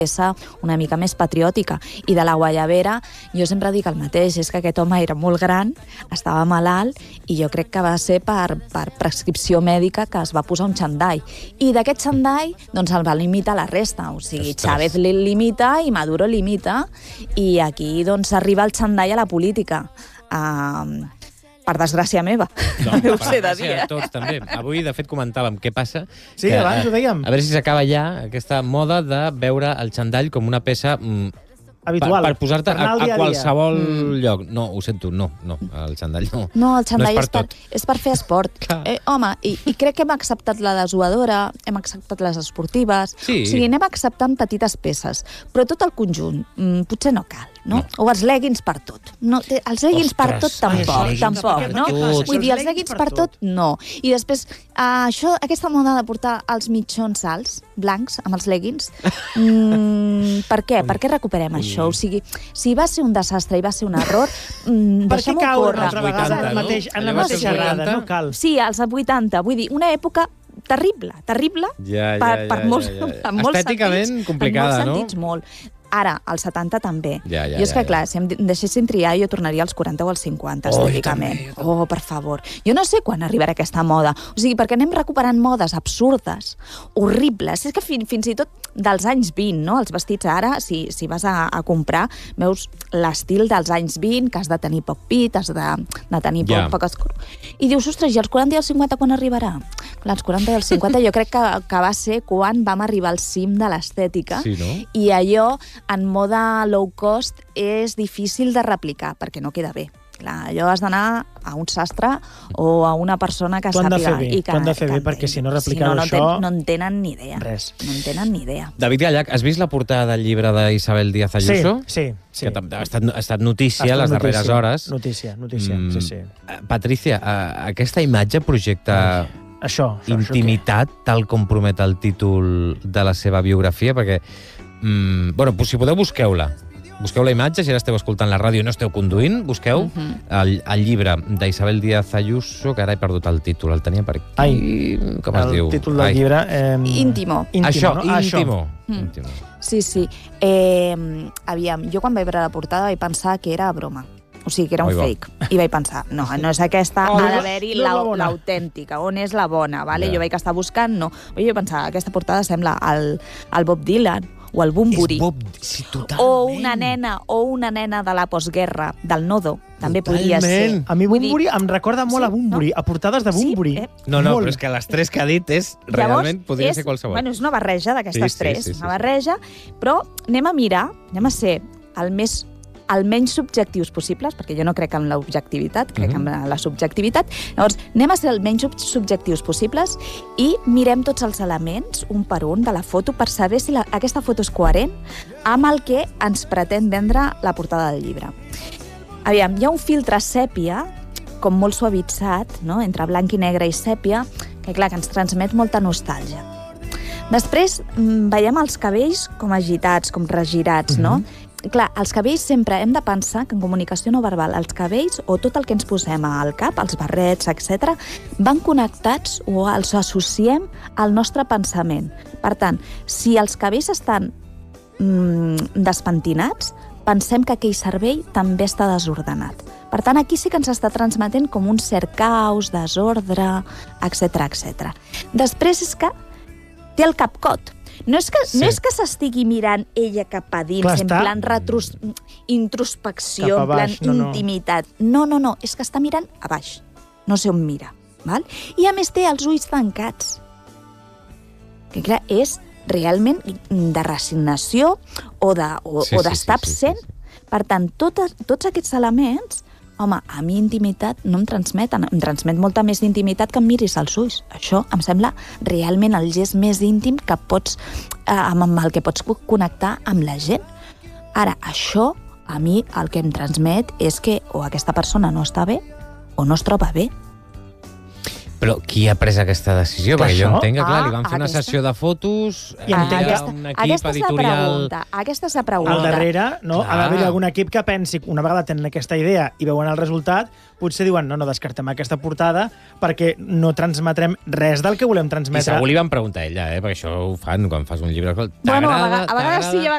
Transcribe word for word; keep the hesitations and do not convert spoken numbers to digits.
peça una mica més patriòtica. I de la Guayabera, jo sempre dic el mateix, és que aquest home era molt gran, estava malalt, i jo crec que va ser per, per prescripció mèdica que es va posar un xandall. I d'aquest xandall, doncs el va limitar la resta. O sigui, Ostres. Chávez li limita i Maduro limita, i aquí doncs arriba el xandall a la política. Uh, per desgràcia meva, No, ho per sé de gràcia dir, de eh? tots, també. Avui, de fet, comentàvem què passa. Sí, que, abans ho dèiem. A veure si s'acaba ja aquesta moda de veure el xandall com una peça mm, Habitual. per, per posar-te Per anar a, al dia a a dia. qualsevol Mm. lloc. No, ho sento, no, no, el xandall no. No, el xandall no és és, per per, tot. és per fer esport. Clar. Eh, home, i, i crec que hem acceptat la desuadora, hem acceptat les esportives, Sí. o sigui, anem acceptant petites peces, però tot el conjunt mm, potser no cal, no? No. O els leggings per tot. No, té- els leggings per Ostres, tot tampoc, els leggings tampoc, per no? tot. Vull dir, els leggings per tot, no. I després, uh, això, aquesta moda de portar els mitjons alts, blancs, amb els leggings, mm, per què? Per què recuperem Ui. això? O sigui, si va ser un desastre i va ser un error, mm, Per què deixem-ho caure córrer. una altra vegada en, el vuitanta, no? mateix, en la Allò va mateixa ser errada? vuitanta? No cal. Sí, als vuitanta. Vull dir, una època terrible, terrible, Ja, ja, per, ja, per ja, molts, ja, ja. en molts Estèticament sentits, complicada, en molts no? sentits, molt. Ara, als setanta també. Ja, ja, jo és que, ja, clar, ja. si em deixessin triar, jo tornaria als quaranta o als cinquanta, Oh, estèticament. Oh, per favor. Jo no sé quan arribarà aquesta moda. O sigui, perquè anem recuperant modes absurdes, horribles. És que fin, fins i tot dels anys vint, no? Els vestits ara, si, si vas a, a comprar, veus l'estil dels anys vint, que has de tenir poc pit, has de, de tenir Ja. poc, poques... I dius, ostres, i els quaranta i els cinquanta quan arribarà? Clar, els quaranta i els cinquanta jo crec que, que va ser quan vam arribar al cim de l'estètica. Sí, no? I allò, en moda low cost, és difícil de replicar, perquè no queda bé. Clar, allò has d'anar a un sastre o a una persona que T'ho han de sàpiga... fer bé, i que, t'ho han de fer que bé, entengui. perquè si no replicar si no, no, això- ten, no en tenen ni idea. Res. No en tenen ni idea. David Gallach, has vist la portada del llibre d'Isabel Díaz Sí, Ayuso? sí, sí. Que tam- ha estat, ha estat notícia Ha estat les darreres notícia, hores. Notícia, notícia, Mm, sí, sí. eh, Patricia, eh, aquesta imatge projecta Això, això, intimitat, tal com promet el títol de la seva biografia, perquè, mm, bueno, si podeu, busqueu-la. Busqueu la imatge, si ara esteu escoltant la ràdio i no esteu conduint, busqueu Mhm. el, el llibre d'Isabel Díaz Ayuso, que ara he perdut el títol, el tenia per aquí. Ai, com es el diu? títol del Ai. llibre... Eh, Íntimo. Íntimo, Això, no? Ah, íntimo. Mm. íntimo. Sí, sí. Eh, aviam, jo quan vaig veure la portada vaig pensar que era broma. O sigui, que era un Oi, va. fake. I vaig pensar, no, no és aquesta, Oh, ha no és la- d'haver-hi no és la la- bona. l'autèntica. On és la bona, vale? Ja. Jo vaig estar buscant, no. Però jo pensava, aquesta portada sembla el, el Bob Dylan o el Bunbury. És Bob... Sí, totalment. O una nena, o una nena de la postguerra, del Nodo. També podria ser. Totalment. A mi Vull dir- Bunbury em recorda molt Sí, a Bunbury, no? a portades de Bunbury. Sí, eh? No, no, Molt. però és que les tres que ha dit és, realment podria és, ser qualsevol. Bueno, és una barreja d'aquestes Sí, sí, tres, sí, sí, una sí. barreja, però anem a mirar, anem a ser el més el menys subjectius possibles, perquè jo no crec en l'objectivitat, crec Mhm. en la subjectivitat. Llavors, anem a ser el menys sub- subjectius possibles i mirem tots els elements, un per un, de la foto, per saber si la, aquesta foto és coherent amb el que ens pretén vendre la portada del llibre. Aviam, hi ha un filtre sèpia, com molt suavitzat, no? Entre blanc i negre i sèpia, que clar, que ens transmet molta nostàlgia. Després mm, veiem els cabells com agitats, com regirats, no? Mhm. Clar, els cabells sempre hem de pensar que en comunicació no verbal els cabells o tot el que ens posem al cap, els barrets, etcètera, van connectats o els associem al nostre pensament. Per tant, si els cabells estan mm, despentinats, pensem que aquell cervell també està desordenat. Per tant, aquí sí que ens està transmetent com un cert caos, desordre, etcètera, etcètera. Després és que té el cap cot. No és que, Sí. no és que s'estigui mirant ella cap a dins, Clar, en està- plan retros... introspecció, Cap a en plan baix, no, no. intimitat. No, no, no, és que està mirant a baix. No sé on mira. Val? I a més té els ulls tancats. Que clar, és realment de resignació o de- o- Sí, o sí, d'estar sí, sí, sí, absent. Per tant, totes, tots aquests elements, home, a mi intimitat no em transmeten. Em transmet molta més intimitat que em miris als ulls. Això em sembla realment el gest més íntim que pots, eh, amb amb el que pots connectar amb la gent. Ara, això, a mi, el que em transmet és que o aquesta persona no està bé o no es troba bé. Però qui ha pres aquesta decisió? Clar, Perquè jo això- entenc que, clar, Ah, li van fer una aquesta- sessió de fotos, I hi ha entenc que- un equip aquesta és la editorial... pregunta. Aquesta és la pregunta. Al darrere, no? Clar. Ha d'haver algun equip que pensi, una vegada tenen aquesta idea i veuen el resultat, potser diuen, no, no, descartem aquesta portada perquè no transmetrem res del que volem I transmetre. segur li van preguntar a ella, eh? Perquè això ho fan quan fas un llibre. Bueno, a T'agrada? vegades, a vegades sí, T'agrada? a